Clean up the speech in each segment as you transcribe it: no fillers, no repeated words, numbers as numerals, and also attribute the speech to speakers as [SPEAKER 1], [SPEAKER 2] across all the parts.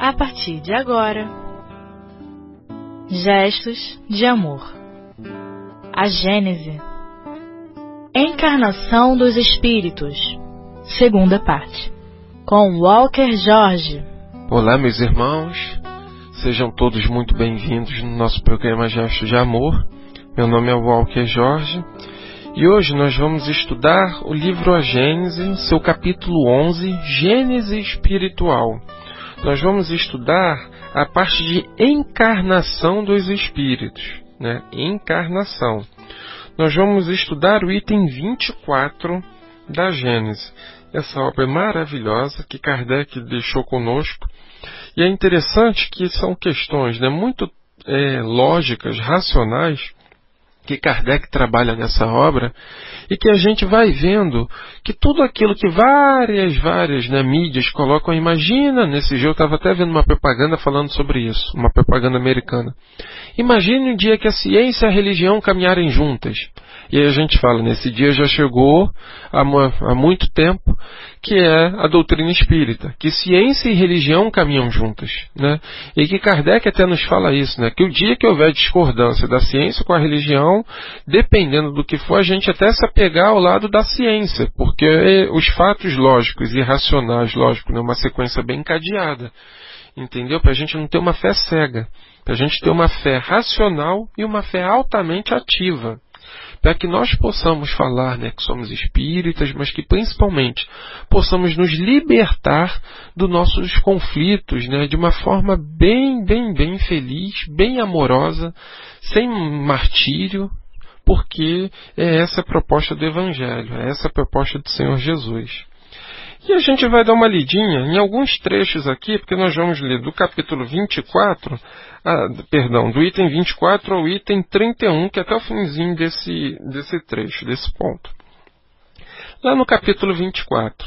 [SPEAKER 1] a partir de agora. Gestos de amor. A Gênese. Encarnação dos Espíritos. Segunda parte. Com Walker Jorge.
[SPEAKER 2] Olá, meus irmãos. Sejam todos muito bem-vindos no nosso programa Gestos de Amor. Meu nome é Walker Jorge. E hoje nós vamos estudar o livro A Gênese, seu capítulo 11, Gênese Espiritual. Nós vamos estudar a parte de encarnação dos espíritos, né? Encarnação. Nós vamos estudar o item 24 da Gênese. Essa obra maravilhosa que Kardec deixou conosco. E é interessante que são questões, né, muito lógicas, racionais, que Kardec trabalha nessa obra, e que a gente vai vendo que tudo aquilo que várias mídias colocam, imagina, nesse dia eu estava até vendo uma propaganda falando sobre isso, uma propaganda americana. Imagine um dia que a ciência e a religião caminharem juntas. E aí a gente fala, nesse dia já chegou há muito tempo, que é a doutrina espírita, que ciência e religião caminham juntas, né? E que Kardec até nos fala isso, né? Que o dia que houver discordância da ciência com a religião, dependendo do que for, a gente até se apegar ao lado da ciência, porque os fatos lógicos e racionais, lógico, né? Uma sequência bem encadeada, entendeu? Para a gente não ter uma fé cega, para a gente ter uma fé racional e uma fé altamente ativa, para que nós possamos falar, né, que somos espíritas, mas que principalmente possamos nos libertar dos nossos conflitos, né, de uma forma bem feliz, bem amorosa, sem martírio, porque é essa a proposta do Evangelho, é essa a proposta do Senhor Jesus. E a gente vai dar uma lidinha em alguns trechos aqui, porque nós vamos ler do capítulo 24, do item 24 ao item 31, que é até o finzinho desse trecho, desse ponto. Lá no capítulo 24,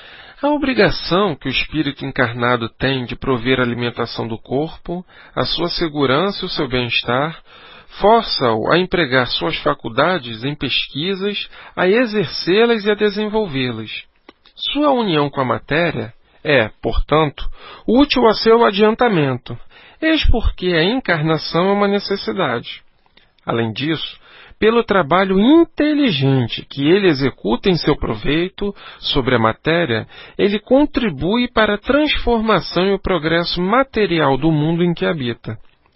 [SPEAKER 2] a obrigação que o espírito encarnado tem de prover a alimentação do corpo, a sua segurança e o seu bem-estar, força-o a empregar suas faculdades em pesquisas, a exercê-las e a desenvolvê-las. Sua união com a matéria é, portanto, útil a seu adiantamento, eis porque a encarnação é uma necessidade. Além disso, pelo trabalho inteligente que ele executa em seu proveito sobre a matéria, ele contribui para a transformação e o progresso material do mundo em que habita.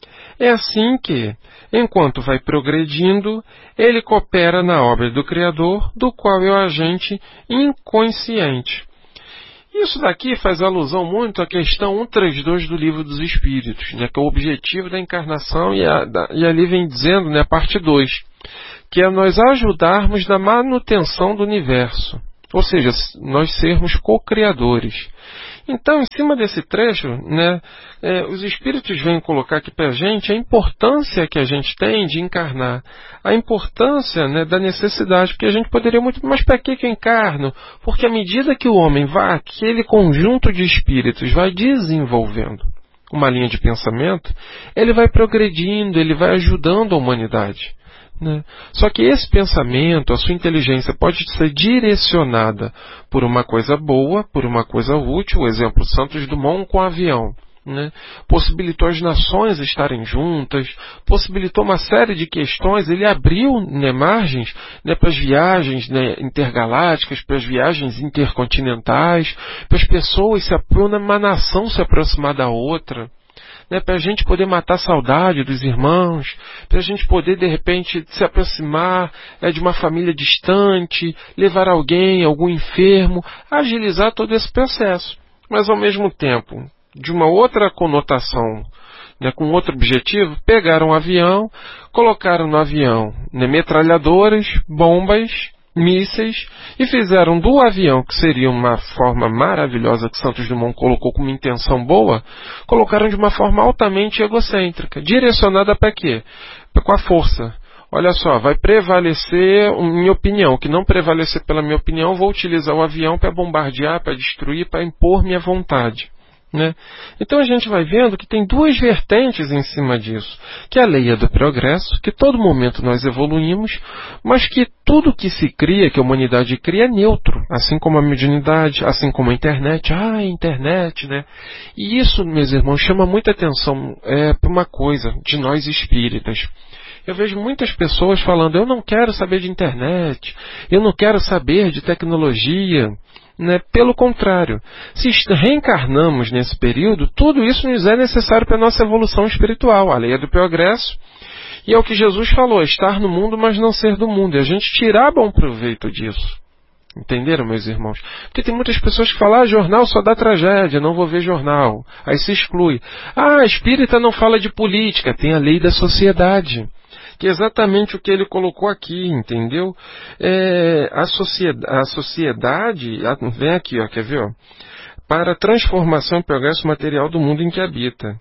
[SPEAKER 2] É assim que, enquanto vai progredindo, ele coopera na obra do Criador, do qual é o agente inconsciente. Isso daqui faz alusão muito à questão 132 do Livro dos Espíritos, né, que é o objetivo da encarnação, e ali vem dizendo, né, a parte 2, que é nós ajudarmos na manutenção do universo, ou seja, nós sermos co-criadores. Então, em cima desse trecho, né, os Espíritos vêm colocar aqui para a gente a importância que a gente tem de encarnar, a importância, né, da necessidade, porque a gente poderia muito, mas para que eu encarno? Porque à medida que o homem vai, aquele conjunto de espíritos vai desenvolvendo uma linha de pensamento, ele vai progredindo, ele vai ajudando a humanidade. Né? Só que esse pensamento, a sua inteligência pode ser direcionada por uma coisa boa, por uma coisa útil. O exemplo, Santos Dumont com o avião, né? Possibilitou as nações estarem juntas, possibilitou uma série de questões, ele abriu, né, margens, né, para as viagens, né, intergalácticas, para as viagens intercontinentais, para as pessoas, para uma nação se aproximar da outra. Né, para a gente poder matar a saudade dos irmãos, para a gente poder, de repente, se aproximar de uma família distante, levar algum enfermo, agilizar todo esse processo. Mas, ao mesmo tempo, de uma outra conotação, né, com outro objetivo, pegaram um avião, colocaram no avião, né, metralhadoras, bombas, mísseis, e fizeram do avião, que seria uma forma maravilhosa que Santos Dumont colocou com uma intenção boa, colocaram de uma forma altamente egocêntrica, direcionada para quê? Com a força. Olha só, vai prevalecer minha opinião. O que não prevalecer pela minha opinião, vou utilizar o avião para bombardear, para destruir, para impor minha vontade. né? Então a gente vai vendo que tem duas vertentes em cima disso, que a lei é do progresso, que todo momento nós evoluímos, mas que tudo que se cria, que a humanidade cria, é neutro, assim como a mediunidade, assim como a internet. A internet, né? E isso, meus irmãos, chama muita atenção para uma coisa, de nós espíritas. Eu vejo muitas pessoas falando, eu não quero saber de internet, eu não quero saber de tecnologia, né? Pelo contrário, se reencarnamos nesse período, tudo isso nos é necessário para a nossa evolução espiritual. A lei é do progresso, e é o que Jesus falou, estar no mundo, mas não ser do mundo, e a gente tirar bom proveito disso. Entenderam, meus irmãos? Porque tem muitas pessoas que falam, jornal só dá tragédia, não vou ver jornal. Aí se exclui. Espírita não fala de política, tem a lei da sociedade. Que é exatamente o que ele colocou aqui, entendeu? A sociedade, vem aqui, ó, quer ver? Ó, para a transformação e progresso material do mundo em que habita.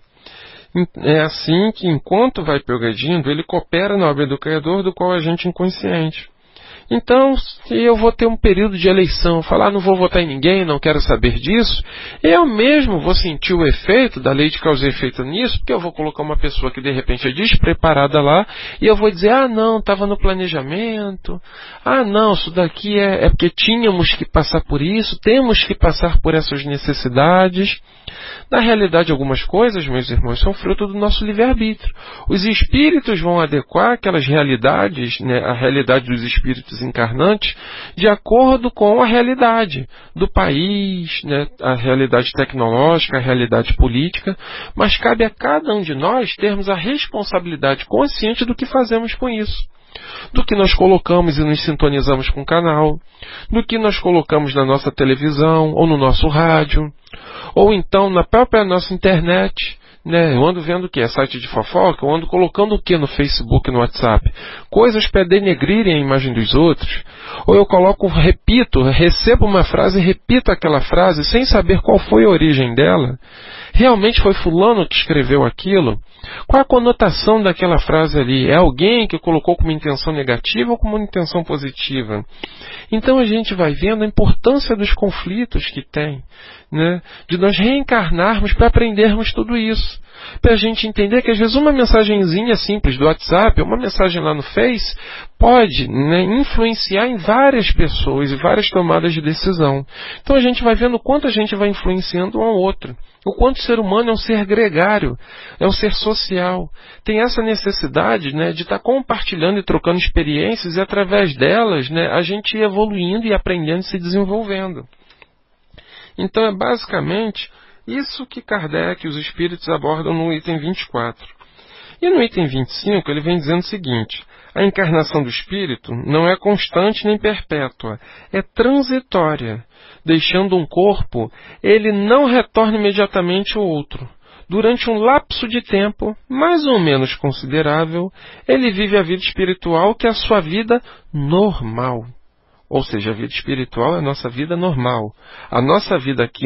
[SPEAKER 2] É assim que, enquanto vai progredindo, ele coopera na obra do Criador, do qual a gente é inconsciente. Então, se eu vou ter um período de eleição, falar não vou votar em ninguém, não quero saber disso, eu mesmo vou sentir o efeito da lei de causa e efeito nisso, porque eu vou colocar uma pessoa que de repente é despreparada lá, e eu vou dizer, não, estava no planejamento, não, isso daqui é porque tínhamos que passar por isso, temos que passar por essas necessidades. Na realidade, algumas coisas, meus irmãos, são fruto do nosso livre-arbítrio. Os espíritos vão adequar aquelas realidades, né, a realidade dos espíritos encarnantes, de acordo com a realidade do país, né, a realidade tecnológica, a realidade política, mas cabe a cada um de nós termos a responsabilidade consciente do que fazemos com isso. Do que nós colocamos e nos sintonizamos com o canal, do que nós colocamos na nossa televisão ou no nosso rádio, ou então na própria nossa internet, né? Eu ando vendo o que? Site de fofoca, eu ando colocando o que no Facebook, no WhatsApp? Coisas para denegrirem a imagem dos outros. Ou eu coloco, recebo uma frase e repito aquela frase sem saber qual foi a origem dela. Realmente foi fulano que escreveu aquilo? Qual a conotação daquela frase ali? É alguém que colocou com uma intenção negativa ou com uma intenção positiva? Então a gente vai vendo a importância dos conflitos que tem, né? De nós reencarnarmos para aprendermos tudo isso. Para a gente entender que às vezes uma mensagenzinha simples do WhatsApp, uma mensagem lá no Face, pode, né, influenciar em várias pessoas e várias tomadas de decisão. Então a gente vai vendo o quanto a gente vai influenciando um ao outro. O quanto o ser humano é um ser gregário, é um ser social. Tem essa necessidade, né, de estar compartilhando e trocando experiências e através delas, né, a gente ir evoluindo e aprendendo e se desenvolvendo. Então é basicamente isso que Kardec e os espíritos abordam no item 24. E no item 25 ele vem dizendo o seguinte: a encarnação do espírito não é constante nem perpétua, é transitória. Deixando um corpo, ele não retorna imediatamente ao outro. Durante um lapso de tempo, mais ou menos considerável, ele vive a vida espiritual que é a sua vida normal. Ou seja, a vida espiritual é a nossa vida normal. A nossa vida aqui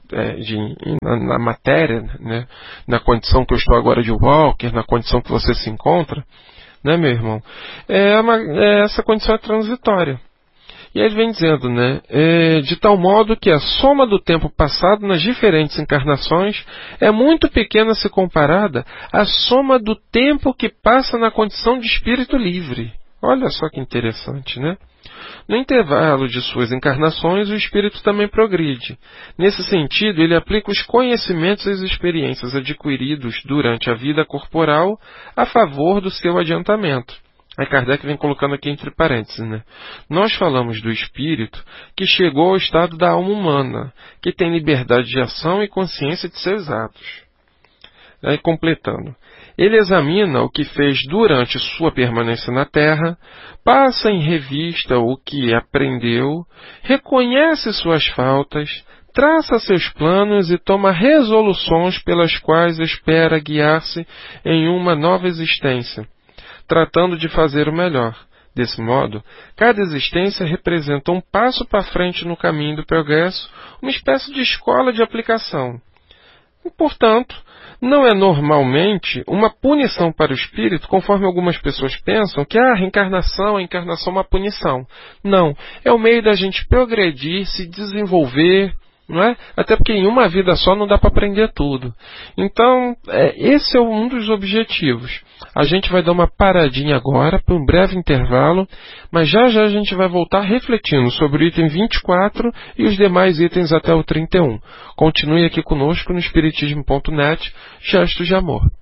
[SPEAKER 2] na matéria, né, na condição que eu estou agora de walker, na condição que você se encontra, né, meu irmão, essa condição é transitória. E aí ele vem dizendo, né, de tal modo que a soma do tempo passado nas diferentes encarnações é muito pequena se comparada à soma do tempo que passa na condição de espírito livre. Olha só que interessante, né? No intervalo de suas encarnações, o espírito também progride. Nesse sentido, ele aplica os conhecimentos e as experiências adquiridos durante a vida corporal a favor do seu adiantamento. Aí Kardec vem colocando aqui entre parênteses, né? Nós falamos do espírito que chegou ao estado da alma humana, que tem liberdade de ação e consciência de seus atos. Aí completando. Ele examina o que fez durante sua permanência na Terra, passa em revista o que aprendeu, reconhece suas faltas, traça seus planos e toma resoluções pelas quais espera guiar-se em uma nova existência, tratando de fazer o melhor. Desse modo, cada existência representa um passo para frente no caminho do progresso, uma espécie de escola de aplicação. E, portanto, não é normalmente uma punição para o espírito, conforme algumas pessoas pensam, que a encarnação é uma punição. Não, é o meio da gente progredir, se desenvolver, não é? Até porque em uma vida só não dá para aprender tudo. Então, esse é um dos objetivos. A gente vai dar uma paradinha agora, para um breve intervalo, mas já já a gente vai voltar refletindo sobre o item 24 e os demais itens até o 31. Continue aqui conosco no Espiritismo.net, Gestos de Amor.